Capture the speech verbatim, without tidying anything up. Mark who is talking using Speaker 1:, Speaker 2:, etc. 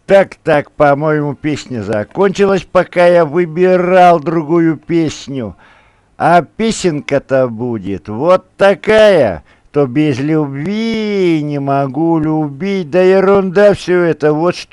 Speaker 1: Так-так, по-моему, песня закончилась, пока я выбирал другую песню. А песенка-то будет вот такая. То без любви не могу любить. Да ерунда все это. Вот что.